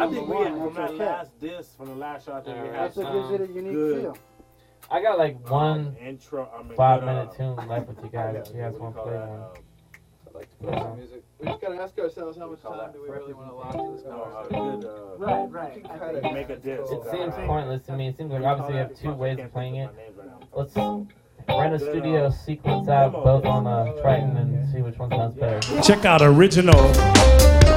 number think we one. had from that That's okay. last disc, from the last show, I think we had That's what gives it a unique good feel. I got like one intro. I mean, 5-minute tune left with you guys. If you guys want to play one. I'd like to play some music. We just gotta ask ourselves how much time do we really want to lock to this conversation. Right. Make a disc. It seems pointless to me. It seems like obviously you have two ways of playing it. Let's rent a studio, sequence out both on Triton, and see which one sounds better. Check out original